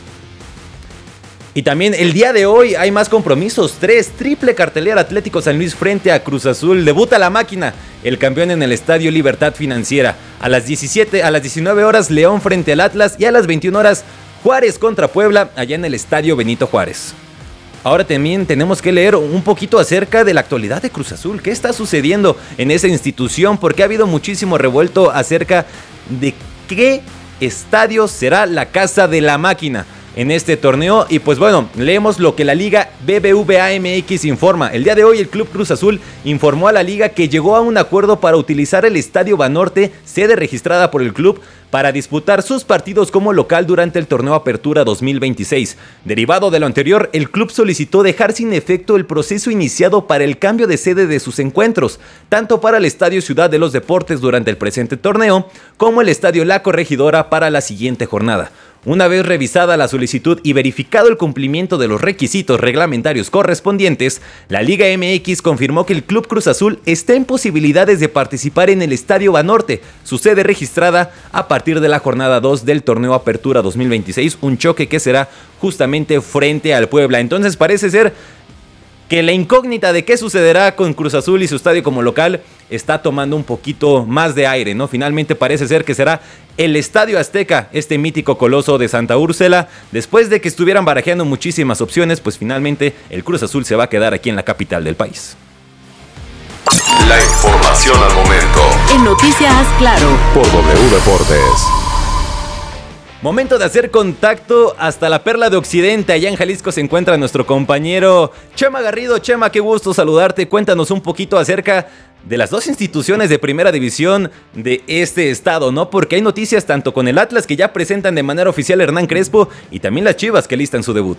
Y también el día de hoy hay más compromisos. Tres, triple cartelera: Atlético San Luis frente a Cruz Azul. Debuta la máquina, el campeón en el Estadio Libertad Financiera. A las diecisiete, a las diecinueve horas, León frente al Atlas. Y a las veintiuna horas, Juárez contra Puebla, allá en el Estadio Benito Juárez. Ahora también tenemos que leer un poquito acerca de la actualidad de Cruz Azul. ¿Qué está sucediendo en esa institución? Porque ha habido muchísimo revuelto acerca de qué estadio será la Casa de la Máquina en este torneo. Y pues bueno, leemos lo que la Liga B B V A M X informa. El día de hoy el Club Cruz Azul informó a la Liga que llegó a un acuerdo para utilizar el Estadio Banorte, sede registrada por el club, para disputar sus partidos como local durante el torneo Apertura dos mil veintiséis. Derivado de lo anterior, el club solicitó dejar sin efecto el proceso iniciado para el cambio de sede de sus encuentros, tanto para el Estadio Ciudad de los Deportes durante el presente torneo, como el Estadio La Corregidora para la siguiente jornada. Una vez revisada la solicitud y verificado el cumplimiento de los requisitos reglamentarios correspondientes, la Liga M X confirmó que el Club Cruz Azul está en posibilidades de participar en el Estadio Banorte, su sede registrada a partir de la jornada dos del torneo Apertura dos mil veintiséis, un choque que será justamente frente al Puebla. Entonces parece ser que la incógnita de qué sucederá con Cruz Azul y su estadio como local está tomando un poquito más de aire, ¿no? Finalmente parece ser que será el Estadio Azteca, este mítico coloso de Santa Úrsula. Después de que estuvieran barajeando muchísimas opciones, pues finalmente el Cruz Azul se va a quedar aquí en la capital del país. La información al momento. En Noticias Claro. Por W Deportes. Momento de hacer contacto hasta la Perla de Occidente. Allá en Jalisco se encuentra nuestro compañero Chema Garrido. Chema, qué gusto saludarte. Cuéntanos un poquito acerca de las dos instituciones de primera división de este estado, ¿no? Porque hay noticias tanto con el Atlas, que ya presentan de manera oficial a Hernán Crespo, y también las Chivas, que listan su debut.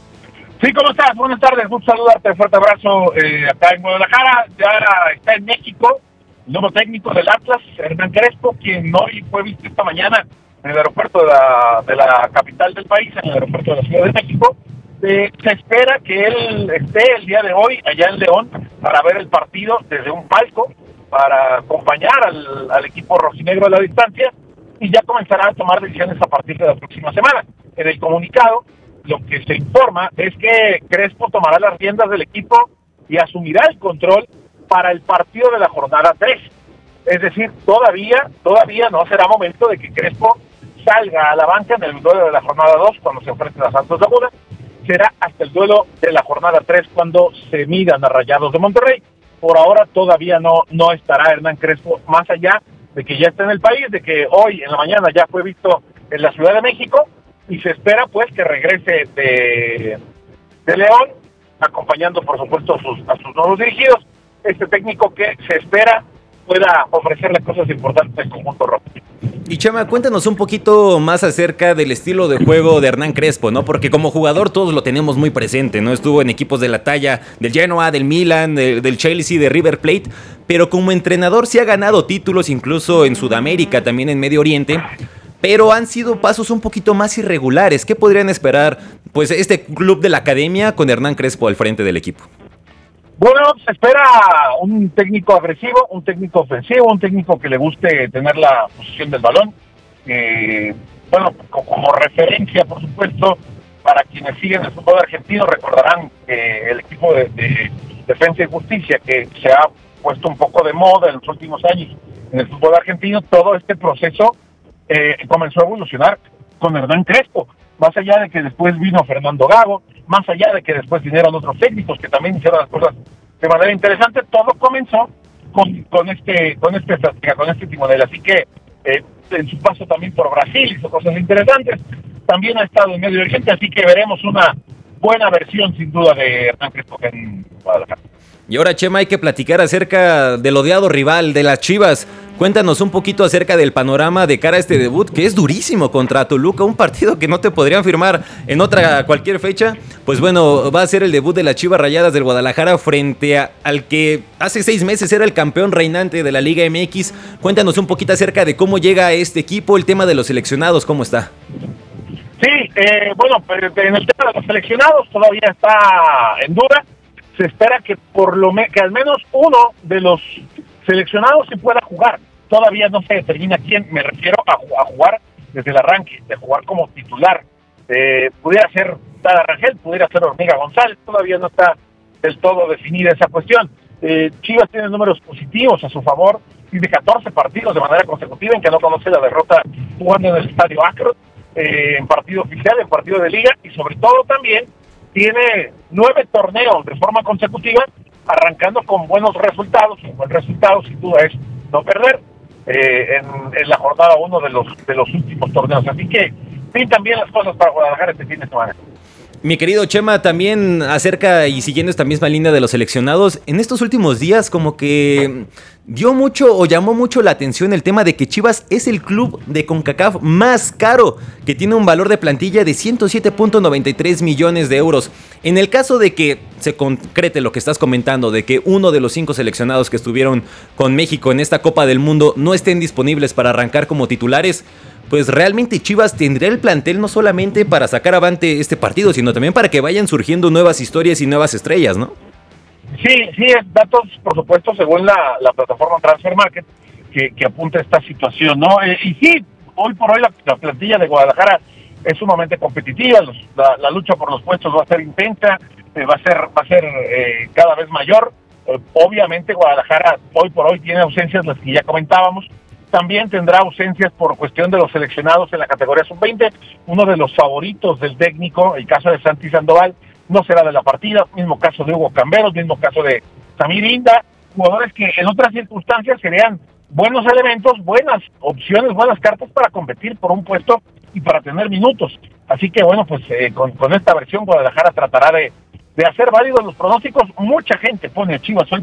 Sí, ¿cómo estás? Buenas tardes, gusto saludarte, fuerte abrazo eh, acá en Guadalajara. Ya está en México el nuevo técnico del Atlas, Hernán Crespo, quien hoy fue visto esta mañana en el aeropuerto de la, de la capital del país, en el aeropuerto de la Ciudad de México. Eh, se espera que él esté el día de hoy allá en León para ver el partido desde un palco, para acompañar al, al equipo rojinegro a la distancia, y ya comenzará a tomar decisiones a partir de la próxima semana. En el comunicado, lo que se informa es que Crespo tomará las riendas del equipo y asumirá el control para el partido de la jornada tres. Es decir, todavía, todavía no será momento de que Crespo salga a la banca en el duelo de la jornada dos cuando se enfrenten a Santos Laguna. Será hasta el duelo de la jornada tres cuando se midan a Rayados de Monterrey. Por ahora todavía no, no estará Hernán Crespo, más allá de que ya está en el país, de que hoy en la mañana ya fue visto en la Ciudad de México, y se espera pues que regrese de, de León, acompañando por supuesto a sus, a sus nuevos dirigidos, este técnico que se espera pueda ofrecerle cosas importantes al conjunto rojo. Y Chema, cuéntanos un poquito más acerca del estilo de juego de Hernán Crespo, ¿no? Porque como jugador todos lo tenemos muy presente, ¿no? Estuvo en equipos de la talla del Genoa, del Milan, del, del Chelsea, de River Plate, pero como entrenador sí ha ganado títulos incluso en Sudamérica, también en Medio Oriente, pero han sido pasos un poquito más irregulares. ¿Qué podrían esperar, pues, este club de la academia con Hernán Crespo al frente del equipo? Bueno, se espera un técnico agresivo, un técnico ofensivo, un técnico que le guste tener la posición del balón. Eh, bueno, como referencia, por supuesto, para quienes siguen el fútbol argentino, recordarán que el equipo de, de Defensa y Justicia, que se ha puesto un poco de moda en los últimos años en el fútbol argentino, todo este proceso eh, comenzó a evolucionar con Hernán Crespo. Más allá de que después vino Fernando Gago, más allá de que después vinieron otros técnicos que también hicieron las cosas de manera interesante, todo comenzó con, con este con este estrategia, con este timonel. Así que eh, en su paso también por Brasil hizo cosas interesantes, también ha estado en Medio Oriente, así que veremos una buena versión sin duda de Hernán Crespo en Guadalajara. Y ahora, Chema, hay que platicar acerca del odiado rival, de las Chivas. Cuéntanos un poquito acerca del panorama de cara a este debut, que es durísimo contra Toluca, un partido que no te podrían firmar en otra cualquier fecha. Pues bueno, va a ser el debut de las Chivas Rayadas del Guadalajara frente a, al que hace seis meses era el campeón reinante de la Liga M X. Cuéntanos un poquito acerca de cómo llega este equipo, el tema de los seleccionados, ¿cómo está? Sí, eh, bueno, en el tema de los seleccionados todavía está en duda. Se espera que por lo me que al menos uno de los seleccionados se pueda jugar. Todavía no se determina quién, me refiero a, a jugar desde el arranque, de jugar como titular. Eh, pudiera ser Tada Rangel, pudiera ser Hormiga González, todavía no está del todo definida esa cuestión. Eh, Chivas tiene números positivos a su favor, tiene catorce partidos de manera consecutiva en que no conoce la derrota jugando en el Estadio Akron, eh, en partido oficial, en partido de liga, y sobre todo también tiene nueve torneos de forma consecutiva, arrancando con buenos resultados. Un buen resultado sin duda es no perder. eh, en, en la jornada uno de los, de los últimos torneos. Así que pintan bien las cosas para Guadalajara este fin de semana. Mi querido Chema, también acerca y siguiendo esta misma línea de los seleccionados, en estos últimos días como que dio mucho o llamó mucho la atención el tema de que Chivas es el club de CONCACAF más caro, que tiene un valor de plantilla de ciento siete punto noventa y tres millones de euros. En el caso de que se concrete lo que estás comentando, de que uno de los cinco seleccionados que estuvieron con México en esta Copa del Mundo no estén disponibles para arrancar como titulares, pues realmente Chivas tendría el plantel no solamente para sacar avante este partido, sino también para que vayan surgiendo nuevas historias y nuevas estrellas, ¿no? Sí, sí, datos, por supuesto, según la, la plataforma Transfer Market, que, que apunta a esta situación, ¿no? Eh, y sí, hoy por hoy la, la plantilla de Guadalajara es sumamente competitiva, los, la, la lucha por los puestos va a ser intensa, eh, va a ser, va a ser eh, cada vez mayor. Eh, obviamente Guadalajara hoy por hoy tiene ausencias, las que ya comentábamos. También tendrá ausencias por cuestión de los seleccionados en la categoría sub veinte. Uno de los favoritos del técnico, el caso de Santi Sandoval, no será de la partida. Mismo caso de Hugo Camberos, mismo caso de Samir Inda. Jugadores que en otras circunstancias serían buenos elementos, buenas opciones, buenas cartas para competir por un puesto y para tener minutos. Así que bueno, pues eh, con, con esta versión Guadalajara tratará de, de hacer válidos los pronósticos. Mucha gente pone a Chivas hoy